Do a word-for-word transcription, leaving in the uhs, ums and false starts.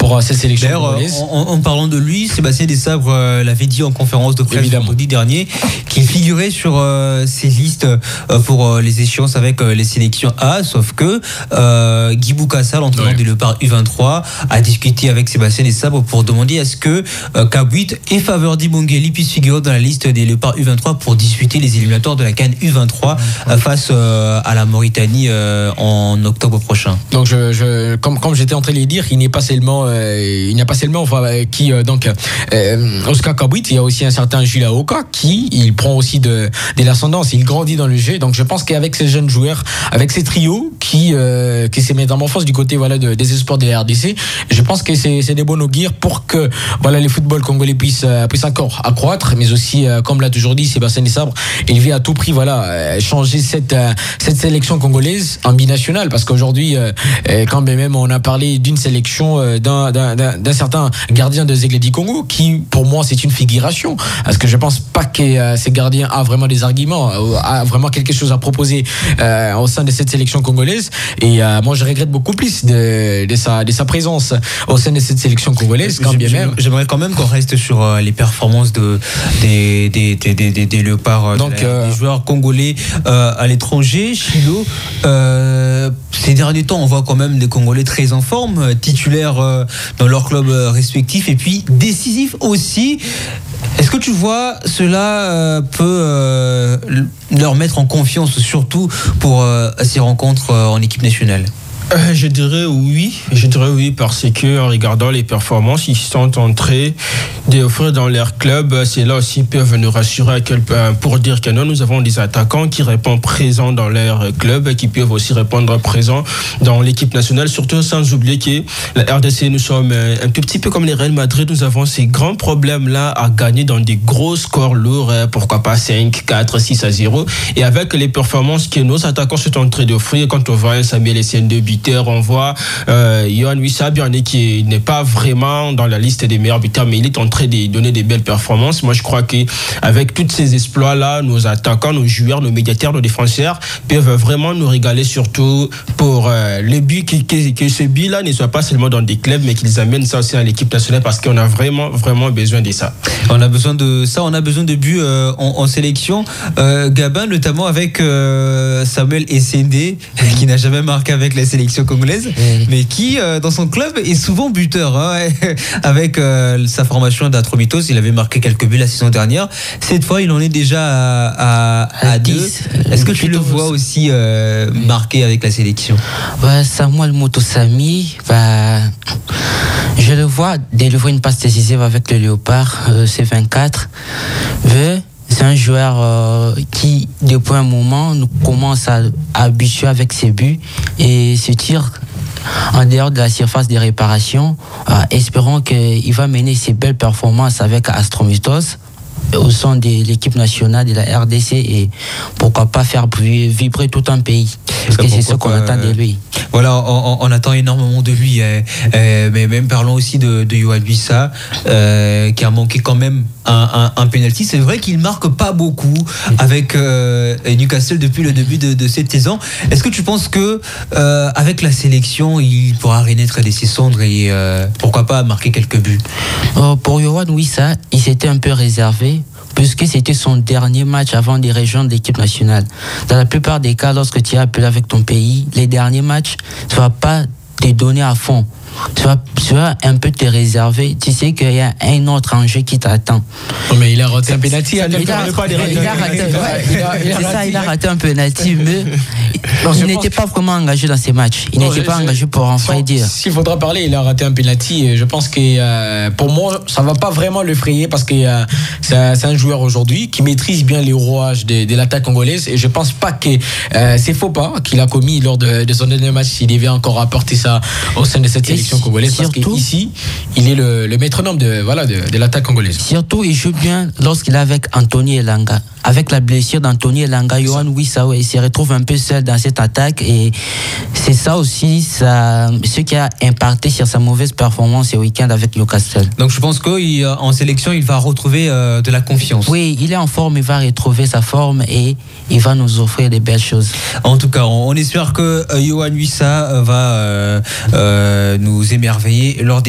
pour cette sélection congolaise. En, en parlant de lui, Sébastien Desabre euh, l'avait dit en conférence de presse vendredi dernier qu'il figurait sur euh, ces listes euh, pour euh, les échéances avec euh, les sélections A, sauf que euh, Guy Boukassa, l'entraîneur ouais. du Léopard U vingt-trois, a discuté avec Sébastien Desabre pour demander à ce que euh, Kabouit et Faverdi Bongeli puissent figurer dans la liste des Léopards U vingt-trois pour disputer les éliminatoires de la CAN U vingt-trois euh, face euh, à la Mauritanie euh, en octobre prochain. Donc je, je comme comme j'étais en train de le dire, il n'est pas seulement euh, il n'y a pas seulement enfin, qui euh, donc euh, Oscar Kabouit, il y a aussi un certain Jules Aoka qui il prend aussi de de l'ascendance, il grandit dans le jeu. Donc je pense qu'avec ces jeunes joueurs, avec ces trios qui euh, qui se métamorphosent du côté voilà de, des espoirs de la R D C, je pense que c'est c'est des bons augures pour que voilà les footballs congolais puissent euh, puissent encore accroître, mais aussi euh, comme l'a toujours dit Sébastien Desabre, il veut à tout prix voilà euh, changer cette euh, cette sélection congolaise en binationale, parce qu'aujourd'hui euh, quand même on a parlé d'une sélection euh, d'un, d'un d'un certain gardien de Zéglé du Congo qui pour moi c'est une figuration, parce que je pense pas que euh, ces gardiens a vraiment des arguments, a vraiment quelque chose à proposer euh, au sein de cette sélection congolaise, et euh, moi je regrette beaucoup plus de, de sa de sa présence au sein de cette sélection congolaise quand bien même. J'aimerais quand même qu'on reste sur euh, les performances de des des des des, des, des léopards, donc de la, euh, des joueurs congolais euh, à l'étranger. Chilo, euh, ces derniers temps on voit quand même des Congolais très en forme, titulaires euh, dans leurs clubs respectifs et puis décisifs aussi. Est-ce que tu vois cela euh, peut euh, leur mettre en confiance, surtout pour euh, ces rencontres euh, en équipe nationale? Euh, je dirais oui, je dirais oui parce que en regardant les performances, ils sont en train d'offrir dans leur club. C'est là aussi peuvent nous rassurer à quel point, pour dire que non, nous avons des attaquants qui répondent présents dans leur club, qui peuvent aussi répondre présents dans l'équipe nationale. Surtout sans oublier que la R D C, nous sommes un tout petit peu comme les Real Madrid. Nous avons ces grands problèmes là à gagner dans des gros scores lourds, pourquoi pas cinq, quatre, six à zéro. Et avec les performances que nos attaquants sont en train d'offrir, quand on voit un Samuel Etienne de on voit euh, Yohan Wissa Biané qui n'est pas vraiment dans la liste des meilleurs buteurs, mais il est en train de donner des belles performances. Moi je crois qu'avec tous ces exploits là, nos attaquants, nos joueurs, nos médiateurs, nos défenseurs peuvent vraiment nous régaler, surtout pour euh, le but que, que, que ce but là ne soit pas seulement dans des clubs, mais qu'ils amènent ça aussi à l'équipe nationale, parce qu'on a vraiment vraiment besoin de ça. On a besoin de ça, on a besoin de buts euh, en, en sélection. Euh, Gabin, notamment avec euh, Samuel Essendé, qui n'a jamais marqué avec la sélection congolaise, mmh. mais qui euh, dans son club est souvent buteur, hein, avec euh, sa formation d'Atromitos. Il avait marqué quelques buts la saison dernière. Cette fois il en est déjà à, à, à dix. Est-ce que tu le vois aussi euh, marqué avec la sélection? Ouais, Samuel Motosami, bah, je le vois délivrer une passe décisive avec le Léopard euh, C vingt-quatre. Veut C'est un joueur euh, qui, depuis un moment, nous commence à, à habituer avec ses buts et se tire en dehors de la surface des réparations, euh, espérons qu'il va mener ses belles performances avec Astromitos au sein de l'équipe nationale de la R D C, et pourquoi pas faire vibrer tout un pays, parce que c'est ce qu'on attend de lui. Voilà, on, on attend énormément de lui, euh, euh, mais même parlons aussi de, de Yohan Wissa, euh, qui a manqué quand même un, un, un penalty. C'est vrai qu'il marque pas beaucoup avec euh, Newcastle depuis le début de, de cette saison. Est-ce que tu penses que euh, avec la sélection, il pourra renaître de ses cendres et euh, pourquoi pas marquer quelques buts? euh, Pour Yohan Wissa, il s'était un peu réservé, puisque c'était son dernier match avant de rejoindre l'équipe nationale. Dans la plupart des cas, lorsque tu es appelé avec ton pays, les derniers matchs, tu ne vas pas te donner à fond. Tu vas, tu vas un peu te réserver. Tu sais qu'il y a un autre enjeu qui t'attend. Oh, mais il a raté un penalty. Il, il, il a raté un penalty, mais non, il n'était pas vraiment engagé dans ces matchs. Il non, n'était pas je, engagé pour enfin dire. S'il faudra parler, il a raté un penalty. Je pense que euh, pour moi, ça ne va pas vraiment le frayer, parce que euh, c'est, un, c'est un joueur aujourd'hui qui maîtrise bien les rouages de, de l'attaque congolaise. Et je ne pense pas que euh, c'est faux pas qu'il a commis lors de, de son dernier match, s'il devait encore apporter ça au sein de cette sélection congolaise, parce qu'ici, il est le, le métronome de, voilà, de, de l'attaque congolaise. Surtout, il joue bien lorsqu'il est avec Anthony Elanga. Avec la blessure d'Anthony Elanga, Yohan Wissa, il se retrouve un peu seul dans cette attaque, et c'est ça aussi ça, ce qui a impacté sur sa mauvaise performance ce week-end avec Newcastle. Donc je pense qu'en sélection, il va retrouver euh, de la confiance. Oui, il est en forme, il va retrouver sa forme et il va nous offrir des belles choses. En tout cas, on, on espère que euh, Yohan Wissa va euh, euh, nous émerveiller lors des